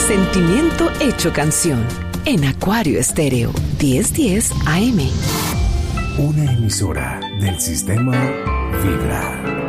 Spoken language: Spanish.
Sentimiento hecho canción. En Acuario Estéreo, 1010 AM. Una emisora del sistema Vibra.